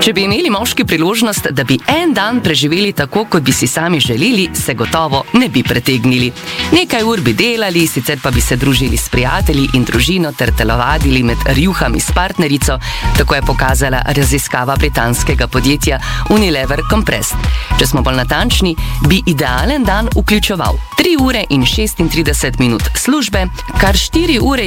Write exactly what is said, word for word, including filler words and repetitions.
Če bi imeli moški priložnost, da bi en dan preživeli tako, kot bi si sami želeli, se gotovo ne bi pretegnili. Nekaj ur bi delali, sicer pa bi se družili s prijatelji in družino ter telovadili med rjuhami s partnerico, tako je pokazala raziskava britanskega podjetja Unilever Compressed. Če smo bolj natančni, bi idealen dan vključeval tri ure in šestintrideset minut službe, kar štiri ure